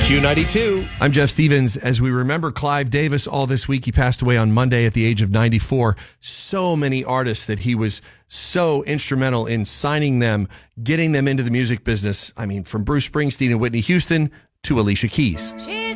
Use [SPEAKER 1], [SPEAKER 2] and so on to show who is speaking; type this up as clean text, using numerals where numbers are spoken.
[SPEAKER 1] Q92. I'm Jeff Stevens. As we remember Clive Davis all this week, he passed away on Monday at the age of 94. So many artists that he was so instrumental in signing them, getting them into the music business. I mean, from Bruce Springsteen and Whitney Houston to Alicia Keys.